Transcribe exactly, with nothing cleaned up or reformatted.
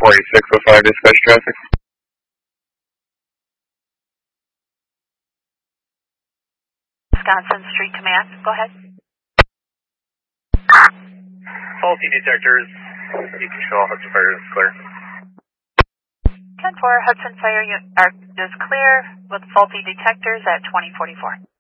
forty-six oh five dispatch traffic. Wisconsin Street Command, go ahead. Faulty detectors, you can show Hudson Fire is clear. ten four, Hudson Fire is clear with faulty detectors at twenty forty-four.